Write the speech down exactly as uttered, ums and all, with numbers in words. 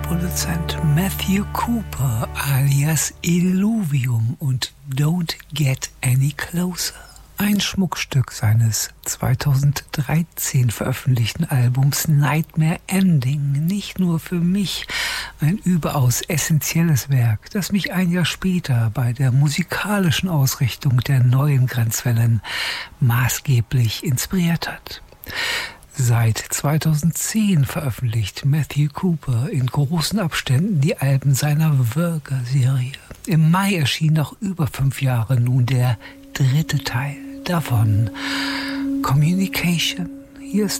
Produzent Matthew Cooper alias Illuvium und Don't Get Any Closer. Ein Schmuckstück seines zweitausenddreizehn veröffentlichten Albums Nightmare Ending. Nicht nur für mich ein überaus essentielles Werk, das mich ein Jahr später bei der musikalischen Ausrichtung der neuen Grenzwellen maßgeblich inspiriert hat. Seit zweitausendzehn veröffentlicht Matthew Cooper in großen Abständen die Alben seiner Virga-Serie. Im Mai erschien nach über fünf Jahren nun der dritte Teil davon, Communication. Hier ist